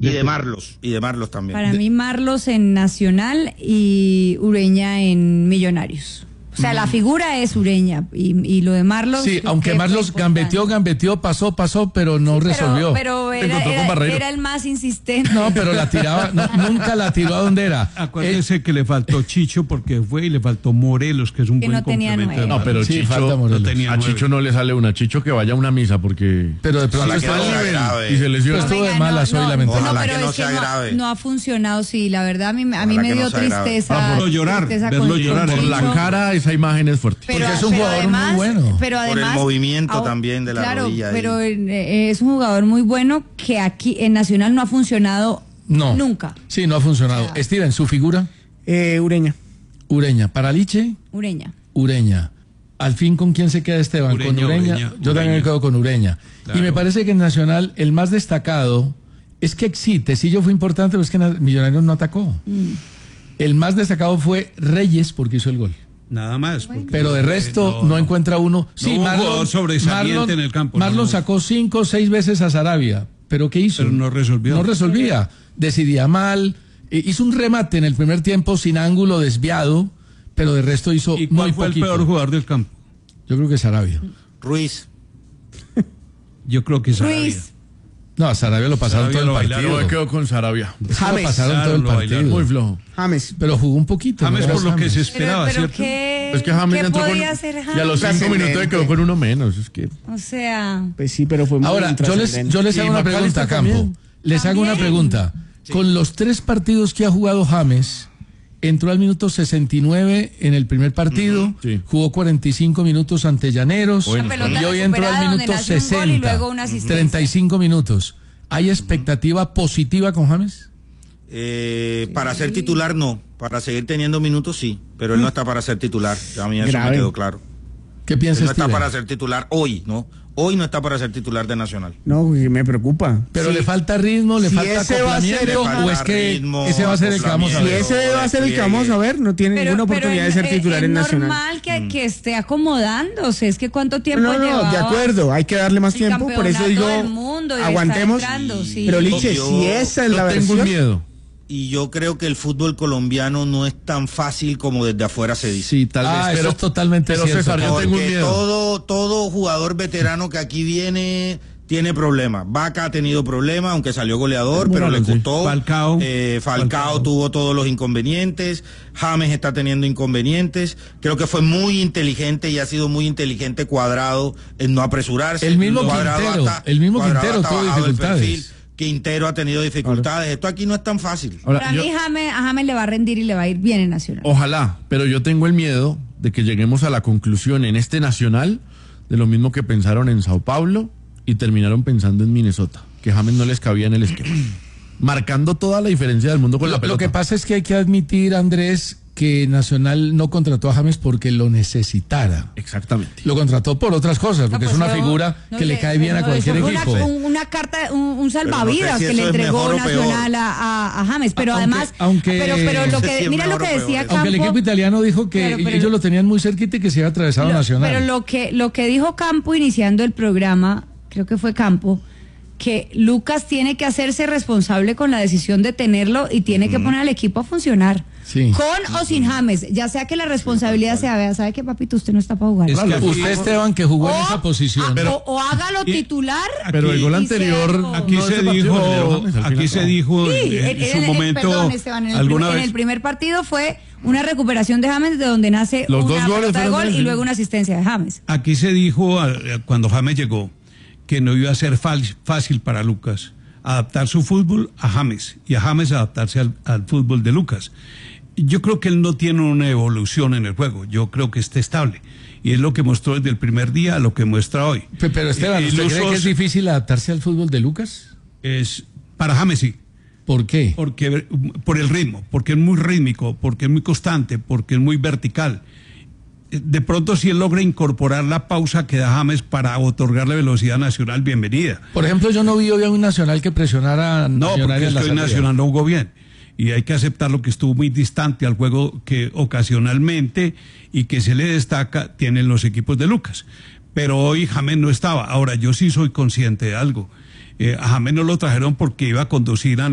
Y de Marlos también. Para mí Marlos en Nacional y Ureña en Millonarios. O sea, la figura es Ureña y lo de Marlos... Sí, aunque Marlos gambeteó, pasó, pero no resolvió. Pero era el más insistente. No, pero la tiraba, nunca la tiró a donde era. Acuérdese que le faltó Chicho porque fue y le faltó Morelos, que es un buen complemento. No, pero sí, Chicho, a Chicho no le sale una. Chicho que vaya a una misa porque... Pero de pronto está al nivel y se lesiona. Estuvo de malas hoy, lamentablemente. No, pero es que no ha funcionado, sí, la verdad a mí me dio tristeza. Verlo llorar. Por la cara, esa imagen es fuerte. Porque es un jugador muy bueno. Pero además, por el movimiento también de la rodilla. Pero es un jugador muy bueno que aquí en Nacional no ha funcionado nunca. Sí, no ha funcionado. Steven, ¿su figura? Ureña. ¿Para Liche? Ureña. Al fin, ¿con quién se queda Esteban? ¿Con Ureña? Yo también me quedo con Ureña. Claro. Y me parece que en Nacional el más destacado es que Tecillo fue importante, pero es que Millonarios no atacó. El más destacado fue Reyes porque hizo el gol. Nada más. Pero de resto no encuentra uno. Sí, Marlon sobresaliente en el campo. Marlon sacó 5 o 6 veces a Sarabia. ¿Pero qué hizo? Pero no resolvió. No resolvía. Decidía mal. Hizo un remate en el primer tiempo sin ángulo, desviado. Pero de resto hizo muy poquito. ¿Y cuál fue el peor jugador del campo? Yo creo que Sarabia. Ruiz. Yo creo que Sarabia. Ruiz. No, a Sarabia lo pasaron todo el partido. Yo me quedo con Sarabia. James. Lo pasaron todo el partido. Muy flojo. James. Pero jugó un poquito. James por lo que se esperaba, pero ¿cierto? Es que James entró podía hacer James? Y a los 5 minutos quedó con uno menos. Es que... O sea... Pues sí, pero fue muy Ahora, yo les hago una pregunta, Campo. Les hago una pregunta. Sí. Con los 3 partidos que ha jugado James, entró al minuto 69 en el primer partido, jugó 45 minutos ante Llaneros, y hoy entró al minuto 60, 35 minutos. ¿Hay expectativa positiva con James? Para ser titular no, para seguir teniendo minutos sí, pero él no está para ser titular, a mí eso me quedó claro. ¿Qué piensas? Él no está para ser titular hoy, ¿no? Hoy no está para ser titular de Nacional. No, me preocupa. Pero le falta ritmo, le falta acoplamiento, o es que ese va a ser el que vamos a ver. Si ese va a ser el que vamos a ver, no tiene ninguna oportunidad de ser titular en Nacional. Es normal que esté acomodándose, es que cuánto tiempo lleva. De acuerdo, hay que darle más tiempo, por eso digo, aguantemos. Pero Liche, si esa es la versión. Tengo miedo. Y yo creo que el fútbol colombiano no es tan fácil como desde afuera se dice. Sí, tal vez. Pero eso es totalmente cierto. César, yo tengo miedo. Todo jugador veterano que aquí viene tiene problemas. Vaca ha tenido problemas, aunque salió goleador, pero le costó. Falcao tuvo todos los inconvenientes. James está teniendo inconvenientes. Creo que fue muy inteligente y ha sido muy inteligente Cuadrado en no apresurarse. El mismo Quintero tuvo dificultades. Quintero ha tenido dificultades. Esto aquí no es tan fácil. Ahora, para mí a James le va a rendir y le va a ir bien en Nacional. Ojalá, pero yo tengo el miedo de que lleguemos a la conclusión en este Nacional de lo mismo que pensaron en Sao Paulo y terminaron pensando en Minnesota, que James no les cabía en el esquema. Marcando toda la diferencia del mundo con la pelota. Lo que pasa es que hay que admitir, Andrés, que Nacional no contrató a James porque lo necesitara. Exactamente. Lo contrató por otras cosas, porque es una figura que le cae bien a cualquier equipo. Una carta, un salvavidas que le entregó Nacional a James, pero además, pero lo que mira lo que decía Campo. Aunque el equipo italiano dijo que ellos lo tenían muy cerquita y que se había atravesado Nacional. Pero lo que dijo Campo iniciando el programa, creo que fue Campo, que Lucas tiene que hacerse responsable con la decisión de tenerlo y tiene que poner al equipo a funcionar. Sí. Con o sin James, ya sea que la responsabilidad sea, vea, sabe que papito, usted no está para jugar. Usted, Esteban, que jugó en esa posición. O hágalo titular. Pero el gol anterior, aquí se dijo en su momento. Perdón, Esteban, en el primer partido fue una recuperación de James de donde nace los una dos goles pelota de gol y luego una asistencia de James. Aquí se dijo cuando James llegó que no iba a ser fácil para Lucas adaptar su fútbol a James y a James adaptarse al fútbol de Lucas. Yo creo que él no tiene una evolución en el juego, yo creo que está estable y es lo que mostró desde el primer día a lo que muestra hoy. Pero Esteban, ¿usted cree que es difícil adaptarse al fútbol de Lucas? Para James sí. ¿Por qué? Porque por el ritmo, porque es muy rítmico, porque es muy constante, porque es muy vertical. De pronto, si él logra incorporar la pausa que da James para otorgarle velocidad a Nacional, bienvenida. Por ejemplo, yo no vi hoy a un Nacional que presionara. No, porque es que hoy Nacional no jugó bien. Y hay que aceptar lo que estuvo muy distante al juego que ocasionalmente y que se le destaca tienen los equipos de Lucas. Pero hoy James no estaba. Ahora, yo sí soy consciente de algo. A James no lo trajeron porque iba a conducir a